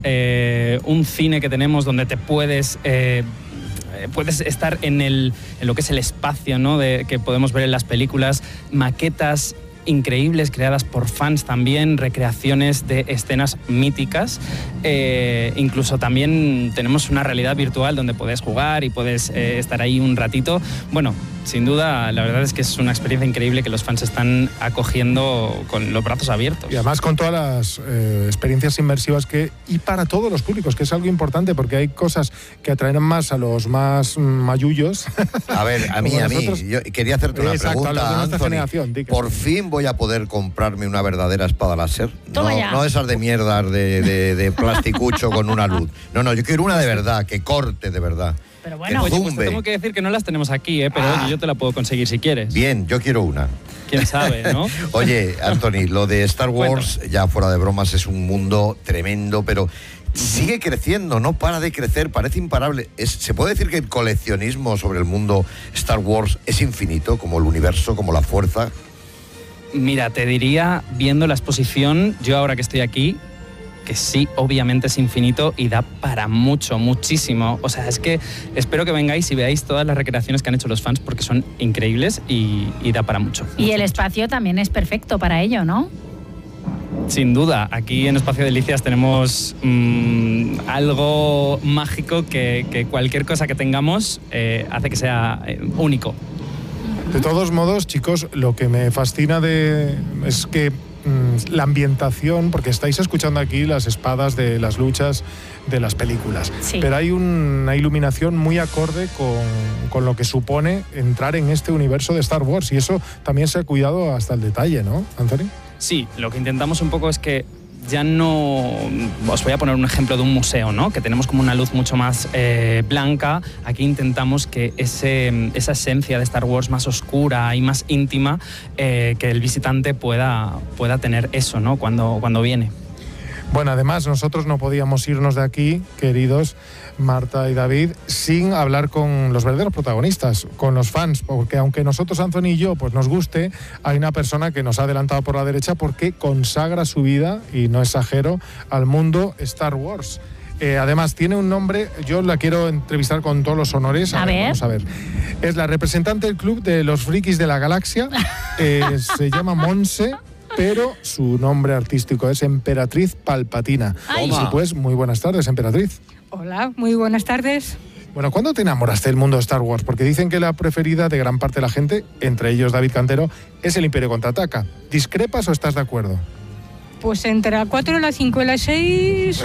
un cine que tenemos donde te puedes estar en lo que es el espacio, ¿no? Que podemos ver en las películas, maquetas increíbles creadas por fans también, recreaciones de escenas míticas, incluso también tenemos una realidad virtual donde puedes jugar y puedes estar ahí un ratito. Bueno, sin duda, la verdad es que es una experiencia increíble que los fans están acogiendo con los brazos abiertos. Y además con todas las experiencias inmersivas y para todos los públicos, que es algo importante, porque hay cosas que atraen más a los más mayullos. A ver, a mí, yo quería hacerte una pregunta, Anthony. Por fin voy a poder comprarme una verdadera espada láser. No esas de mierdas de plasticucho con una luz. No, yo quiero una de verdad, que corte de verdad. Pero bueno, oye, pues te tengo que decir que no las tenemos aquí, pero oye, yo te la puedo conseguir si quieres. Bien, yo quiero una. Quién sabe, ¿no? Oye, Anthony, lo de Star Wars, ya fuera de bromas, es un mundo tremendo, pero sigue creciendo, no para de crecer, parece imparable. ¿Se puede decir que el coleccionismo sobre el mundo Star Wars es infinito, como el universo, como la fuerza? Mira, te diría, viendo la exposición, yo ahora que estoy aquí, que sí, obviamente es infinito y da para mucho, muchísimo. O sea, es que espero que vengáis y veáis todas las recreaciones que han hecho los fans porque son increíbles y da para mucho. Y el espacio también es perfecto para ello, ¿no? Sin duda, aquí en Espacio Delicias tenemos algo mágico que cualquier cosa que tengamos hace que sea único. De todos modos, chicos, lo que me fascina es que la ambientación, porque estáis escuchando aquí las espadas de las luchas de las películas, sí, pero hay una iluminación muy acorde con lo que supone entrar en este universo de Star Wars, y eso también se ha cuidado hasta el detalle, ¿no, Anthony? Sí, lo que intentamos un poco es que ya no... Os voy a poner un ejemplo de un museo, ¿no? Que tenemos como una luz mucho más blanca. Aquí intentamos que esa esencia de Star Wars más oscura y más íntima, que el visitante pueda tener eso, ¿no? Cuando viene. Bueno, además nosotros no podíamos irnos de aquí, queridos Marta y David, sin hablar con los verdaderos protagonistas, con los fans, porque aunque nosotros, Anthony y yo, pues nos guste, hay una persona que nos ha adelantado por la derecha porque consagra su vida, y no exagero, al mundo Star Wars. Además, tiene un nombre, yo la quiero entrevistar con todos los honores. Vamos a ver. Es la representante del Club de los Frikis de la Galaxia, se llama Monse, pero su nombre artístico es Emperatriz Palpatina. Y sí, pues, muy buenas tardes, Emperatriz. Hola, muy buenas tardes. Bueno, ¿cuándo te enamoraste del mundo de Star Wars? Porque dicen que la preferida de gran parte de la gente, entre ellos David Cantero, es el Imperio Contraataca. ¿Discrepas o estás de acuerdo? Pues entre la 4, la 5 y la 6...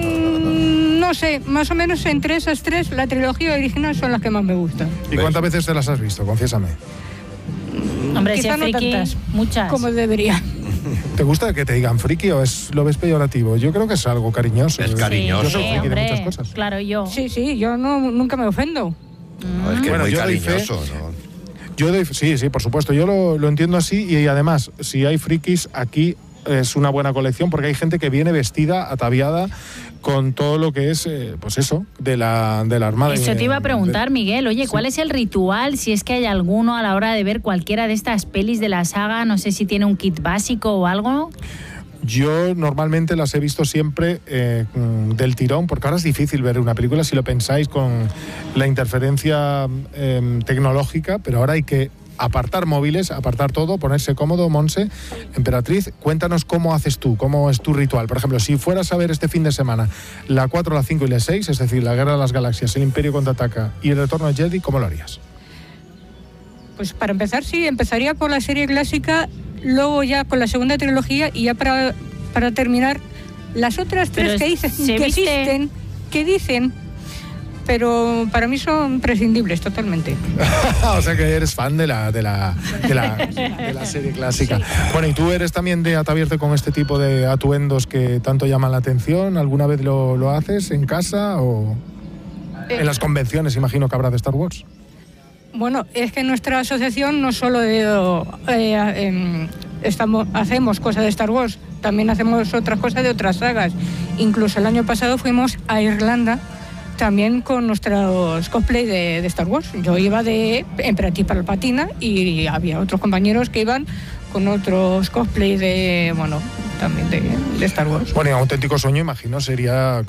no sé, más o menos entre esas tres, la trilogía original son las que más me gustan. ¿Y cuántas veces te las has visto? Confiésame. Hombre, quizá no tantas, muchas. como debería. ¿Te gusta que te digan friki o lo ves peyorativo? Yo creo que es algo cariñoso. Es cariñoso. Yo soy friki de muchas cosas. Claro, yo. Sí, yo nunca me ofendo. No, es que bueno, es muy cariñoso, ¿no? Sí, por supuesto. Yo lo entiendo así, y además, si hay frikis aquí, es una buena colección, porque hay gente que viene vestida, ataviada, con todo lo que es, pues eso, de la Armada. Eso te iba a preguntar, Miguel. Oye, ¿cuál es el ritual, si es que hay alguno a la hora de ver cualquiera de estas pelis de la saga? No sé si tiene un kit básico o algo. Yo normalmente las he visto siempre del tirón, porque ahora es difícil ver una película, si lo pensáis, con la interferencia tecnológica, pero ahora hay que apartar móviles, apartar todo, ponerse cómodo. Monse, Emperatriz, cuéntanos cómo haces tú, cómo es tu ritual. Por ejemplo, si fueras a ver este fin de semana la 4, la 5 y la 6, es decir, la Guerra de las Galaxias, el Imperio Contraataca y el Retorno de Jedi, ¿cómo lo harías? Pues para empezar, sí, empezaría por la serie clásica, luego ya con la segunda trilogía, y ya para terminar, las otras tres que dicen, que dicen, pero para mí son prescindibles totalmente. O sea que eres fan de la serie clásica. Sí. Bueno, ¿y tú eres también de ataviarte con este tipo de atuendos que tanto llaman la atención? ¿Alguna vez lo haces en casa o en las convenciones, imagino que habrá de Star Wars? Bueno, es que nuestra asociación no solo hacemos cosas de Star Wars, también hacemos otras cosas de otras sagas. Incluso el año pasado fuimos a Irlanda también con nuestros cosplays de Star Wars. Yo iba de Emperatriz Palpatina y había otros compañeros que iban con otros cosplays de, también de Star Wars. Bueno, y un auténtico sueño, imagino, sería